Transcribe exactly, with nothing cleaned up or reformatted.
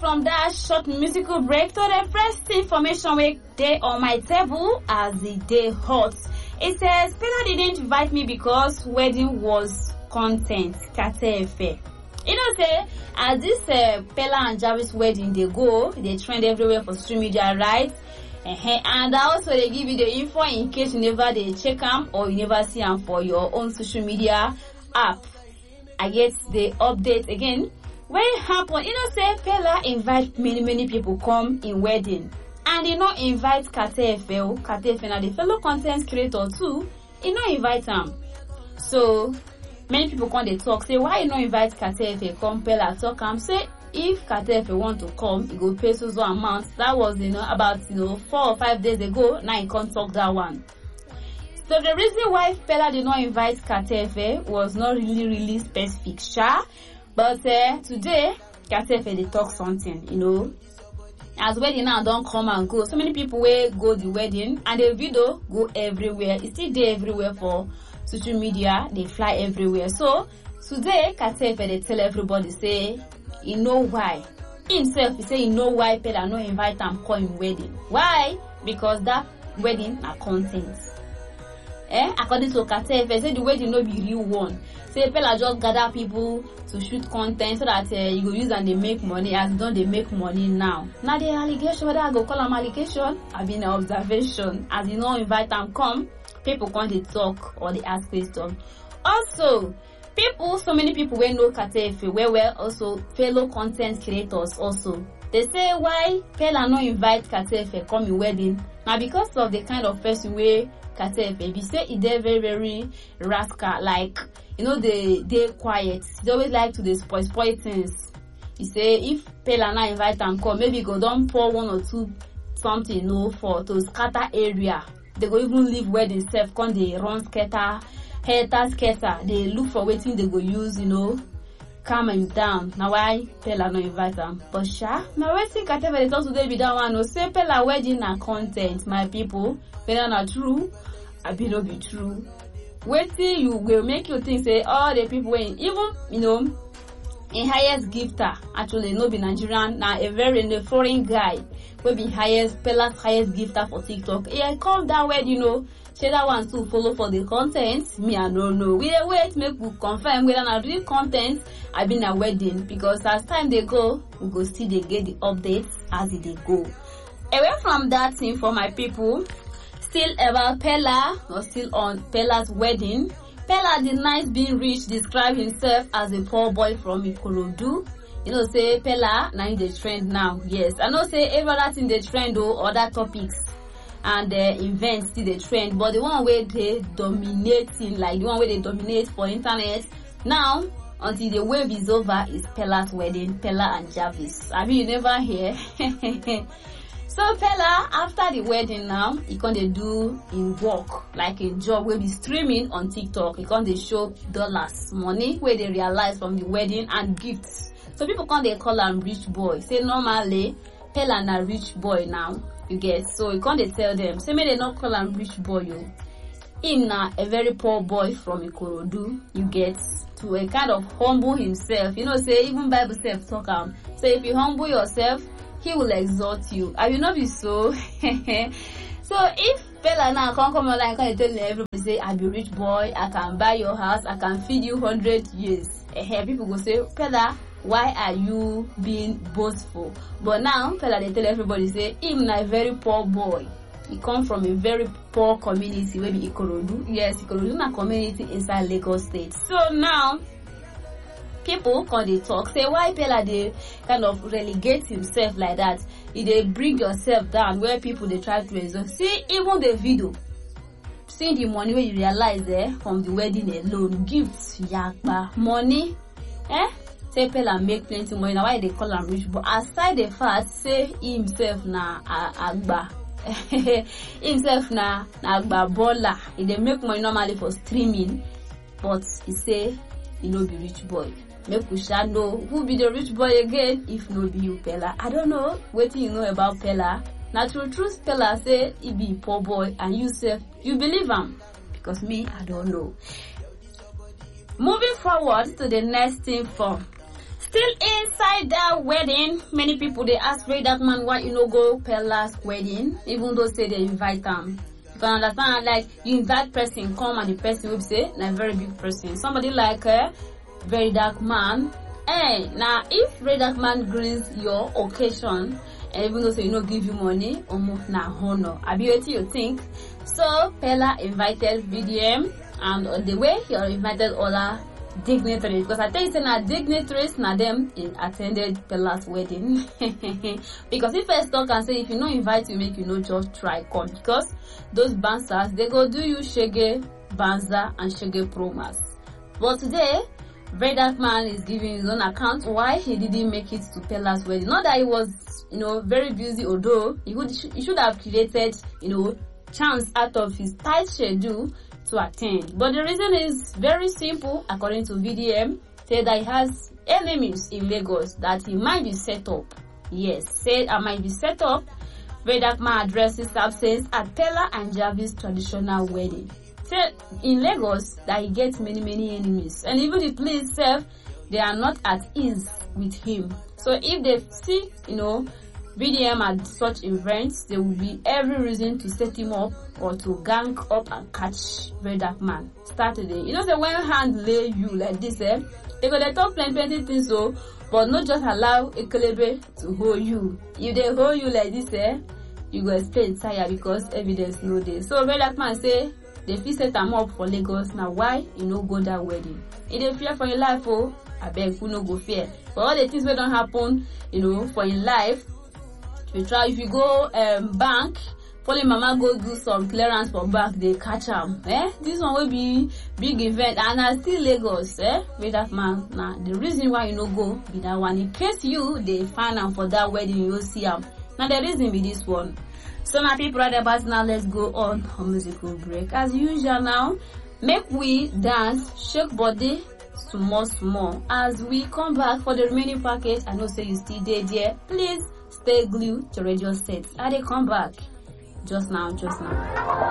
from that short musical break to the first information we day on my table as the day hot. It says Pella didn't invite me because wedding was content. Katefe. You know, say as this uh, Pella and Jarvis wedding they go, they trend everywhere for social media, right? Uh-huh. And also they give you the info in case you never they check them or you never see them for your own social media app. I guess the update again. When it happen, you know, say Pella invite many many people come in wedding, and they not invite Katefe. Katefe na the fellow content creator too. He not invite them. So many people come they talk say why you not invite Katefe come Pella talk am say if Katefe want to come he go pay so so amount. That was you know about you know four or five days ago. Now he can't talk that one. So the reason why Pella did not invite Katefe was not really really specific, sure. But uh, today Katefe they talk something, you know. As wedding now don't come and go. So many people will go the wedding and the video go everywhere. It's still there everywhere for social media. They fly everywhere. So today Katefe they tell everybody say, you know why. Himself he say you know why Pella no invite am come in wedding. Why? Because that wedding na content. Eh? According to Katefe, say the wedding no be real one. Say Pella just gather people to shoot content so that uh, you go use and they make money. As don't they make money now? Now the allegation, whether I go call them allegation, I been an observation. As you know, invite them come, people come they talk or they ask questions. Also, people, so many people will know Katefe, where well also fellow content creators also. They say why Pella no invite Katefe come in wedding? Now because of the kind of person where Katefe be say he dey very very rascal, like you know they they quiet. They always like to dey spoil spoil things. He say if Pella na invite am come, maybe go don pour one or two something, you know, for to scatter area. They go even leave wedding self, come they run scatter, hater scatter. They look for wetin they go use, you know, calm him down. Now why Pella no invite am? But sha, now wetin Katefe dey talk today be that one. No say Pella wedding na content, my people. Whether na true, I be no be true. Wetin you will make you think say all the people when even you know in highest gifter actually no be Nigerian, na a very a foreign guy will be highest Pella's highest gifter for TikTok. Yeah, come that way, you know. Say that one to follow for the content. Me I don't know. We wait make we confirm whether na real content I been a wedding, because as time they go, we go still they get the updates as they go. Away from that thing for my people. Still about Pella, or still on Pella's wedding. Pella denies being rich, describe himself as a poor boy from Ikorodu. You know, say Pella now in the trend now. Yes, I know say every other thing they trend or other topics and uh, events still the trend, but the one where they dominating, like the one where they dominate for internet now until the wave is over is Pella's wedding, Pella and Jarvis. I mean, you never hear. So Pella, after the wedding now, he can they do in work, like a job where be streaming on TikTok. He can they show dollars, money where they realize from the wedding and gifts. So people can they call him rich boy. Say normally, Pella na rich boy now, you get. So you can they tell them, say may they not call him rich boy, you. Him na a very poor boy from Ikorodu, you get, to a kind of humble himself. You know, say even Bible self talk him. So if you humble yourself, he will exalt you. I will not be so. So if Pella now come come online and tell everybody say I be rich boy, I can buy your house, I can feed you hundred years. Eh, people go say Pella, why are you being boastful? But now Pella they tell everybody say him na a very poor boy. He come from a very poor community, maybe Ikorodu. Yes, Ikorodu na community inside Lagos State. So now people can they talk, say why Pella they kind of relegate himself like that. If they bring yourself down where people they try to exalt. See even the video, see the money where you realize there eh, from the wedding alone, gifts, yakba, money, eh? Say Pella make plenty money. Now why they call him rich? But aside the fact, say himself na agba. himself na na agba baller. If they make money normally for streaming, but he say he no be rich boy. Make we shall know who be the rich boy again if no be you, Pella. I don't know what you know about Pella. Now true truth Pella say he be poor boy and you say you believe him, because me I don't know. Moving forward to the next thing from Still inside that wedding, many people they ask Ray that man why you no go Pella's wedding, even though say they invite them. You can understand, like you invite person come and the person will say na very big person. Somebody like a uh, very dark man. Hey, now if Ray dark man greets your occasion, and even though say you no give you money, almost na honor. I be what you think. So Pella invited V D M, and on the way he invited other dignitaries, because I tell you say na dignitaries na them in attended Pella's wedding. Because if first talk and say if you no invite you, make you no just try come, because those bouncers they go do you shege banza and shege promas. But today Very Dark Man is giving his own account why he didn't make it to Pella's wedding. Not that he was, you know, very busy, although he would he should have created, you know, chance out of his tight schedule to attend. But the reason is very simple, according to V D M, said that he has enemies in Lagos that he might be set up. Yes, said I might be set up. Very Dark Man addresses absence at Pella and Jarvis traditional wedding. Said in Lagos that he gets many many enemies, and even the police self, they are not at ease with him. So if they see, you know, V D M at such events, there will be every reason to set him up or to gang up and catch Very Dark Man. Start today. You know, say when hand lay you like this, eh, they go they talk plenty plenty things, so but not just allow Ekelebe to hold you. If they hold you like this, eh, you go stay tired because evidence no dey. So Very Dark Man say they fit set am up for Lagos. Now why you no go that wedding? If they fear for your life, oh, I beg you no go fear. For all the things that don't happen, you know, for your life, if you try, if you go um bank, follow mama go do some clearance for bank, they catch am. Eh, this one will be big event, and I still Lagos. Eh, with that man. Now the reason why you no go be that one. In case you they find am for that wedding, you will see am. Now the reason be this one. So my people right about now, let's go on a musical break. As usual now, make we dance, shake body small small. As we come back for the remaining package, I know say you still there there. Please stay glued to radio set. I they come back just now, just now.